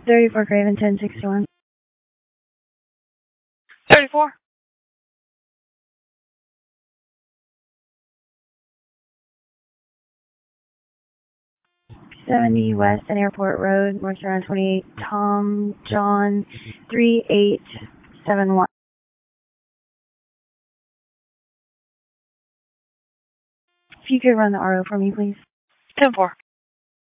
34 Craven 1061. 34. 70 West and Airport Road, North Carolina 28, Tom John 3871. If you could run the RO for me, please. 10-4.